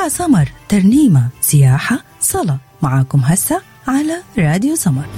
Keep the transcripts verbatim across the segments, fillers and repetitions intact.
مع سمر، ترنيمة، سياحة، صلاة. معاكم هسه على راديو سمر.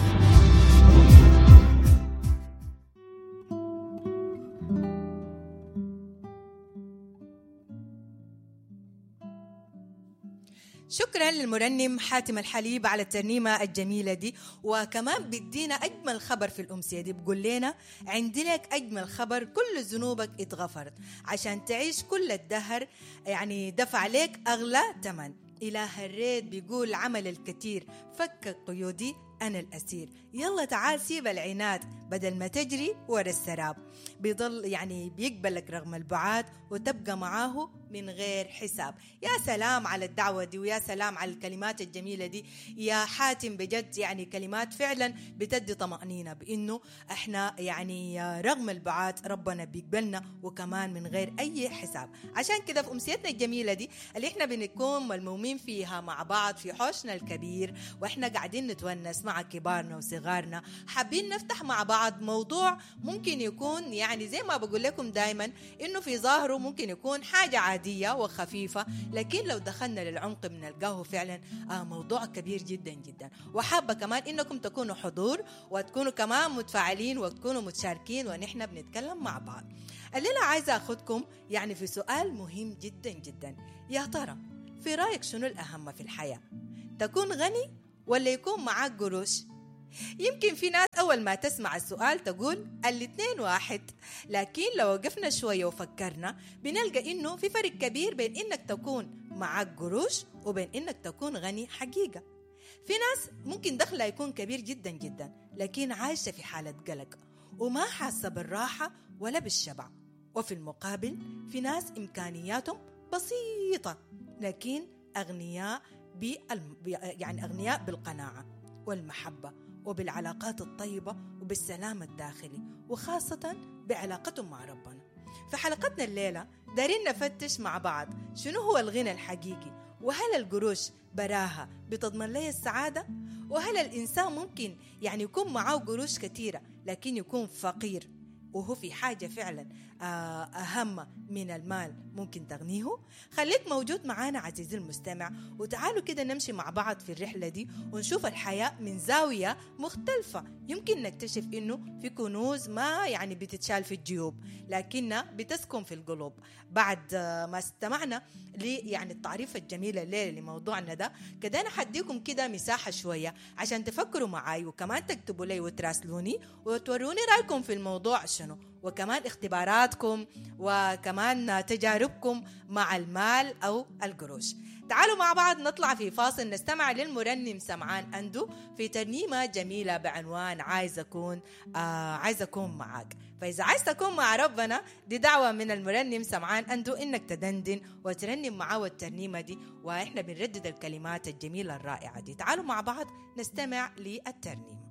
شكرا للمرنم حاتم الحليب على الترنيمة الجميلة دي. وكمان بدينا أجمل خبر في الأمسية دي، بقول لنا عندي لك أجمل خبر، كل ذنوبك اتغفرت عشان تعيش كل الدهر، يعني دفع لك أغلى تمن. إله الريت بيقول عمل الكثير، فك قيودي أنا الأسير، يلا تعال سيب العناد بدل ما تجري ورا السراب. بيضل يعني بيقبلك رغم البعاد وتبقى معاه من غير حساب. يا سلام على الدعوة دي، ويا سلام على الكلمات الجميلة دي يا حاتم، بجد يعني كلمات فعلا بتدي طمأنينة بإنه احنا يعني رغم البعاد ربنا بيقبلنا وكمان من غير أي حساب. عشان كده في أمسيتنا الجميلة دي اللي احنا بنكون ملمومين فيها مع بعض في حوشنا الكبير، واحنا قاعدين نتونس مع كبارنا وصغارنا، حابين نفتح مع بعض موضوع ممكن يكون يعني زي ما بقول لكم دايما انه في ظاهره ممكن يكون حاجة عادية وخفيفة، لكن لو دخلنا للعمق بنلقاه فعلا آه موضوع كبير جدا جدا. وحابة كمان انكم تكونوا حضور وتكونوا كمان متفاعلين وتكونوا متشاركين ونحن بنتكلم مع بعض. الليلة عايزة أخذكم يعني في سؤال مهم جدا جدا. يا ترى في رأيك شنو الأهم في الحياة؟ تكون غني ولا يكون معاك قروش؟ يمكن في ناس أول ما تسمع السؤال تقول الاثنين واحد، لكن لو وقفنا شوية وفكرنا بنلقى إنه في فرق كبير بين إنك تكون معاك قروش وبين إنك تكون غني حقيقة. في ناس ممكن دخلها يكون كبير جدا جدا لكن عايشة في حالة قلق وما حاسة بالراحة ولا بالشبع. وفي المقابل في ناس إمكانياتهم بسيطة لكن أغنياء بالم... يعني أغنياء بالقناعة والمحبة وبالعلاقات الطيبة وبالسلام الداخلي، وخاصة بعلاقتهم مع ربنا. في حلقتنا الليلة دارين نفتش مع بعض شنو هو الغنى الحقيقي، وهل القروش براها بتضمن لي السعادة؟ وهل الإنسان ممكن يعني يكون معه قروش كثيرة لكن يكون فقير وهو في حاجة فعلا أهم من المال ممكن تغنيه؟ خليك موجود معانا عزيزي المستمع، وتعالوا كده نمشي مع بعض في الرحلة دي ونشوف الحياة من زاوية مختلفة. يمكن نكتشف إنه في كنوز ما يعني بتتشال في الجيوب لكنها بتسكن في القلوب. بعد ما استمعنا لي يعني التعريف الجميل الليلة لموضوعنا ده، كده أنا حديكم كده مساحة شوية عشان تفكروا معاي وكمان تكتبوا لي وتراسلوني وتوروني رأيكم في الموضوع شنو، وكمان اختباراتكم وكمان تجاربكم مع المال أو القروش. تعالوا مع بعض نطلع في فاصل نستمع للمرنم سمعان أندو في ترنيمة جميلة بعنوان عايز أكون آه عايز أكون معاك. فإذا عايز تكون مع ربنا، دي دعوة من المرنم سمعان أندو إنك تدندن وترنم معاه الترنيمة دي، وإحنا بنردد الكلمات الجميلة الرائعة دي. تعالوا مع بعض نستمع للترنيمة.